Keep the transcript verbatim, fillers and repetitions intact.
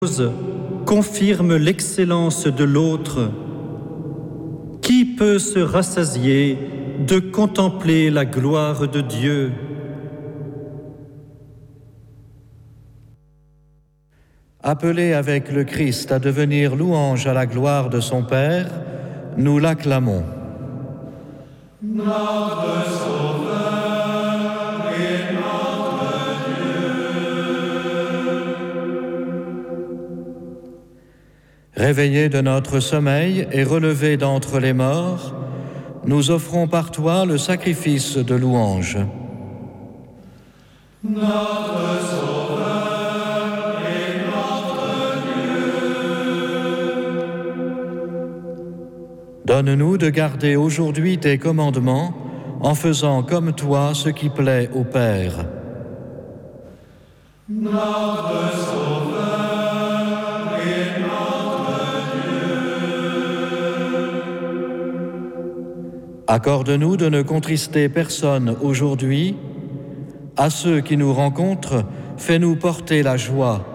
confirme l'excellence de l'autre. Qui peut se rassasier de contempler la gloire de Dieu? Appelé avec le Christ à devenir louange à la gloire de son Père, nous l'acclamons. Notre Sauveur et notre Dieu. Réveillés de notre sommeil et relevés d'entre les morts, nous offrons par toi le sacrifice de louange. Notre Sauveur et notre Dieu. Donne-nous de garder aujourd'hui tes commandements en faisant comme toi ce qui plaît au Père. Notre Sauveur et notre Dieu. Accorde-nous de ne contrister personne aujourd'hui. À ceux qui nous rencontrent, fais-nous porter la joie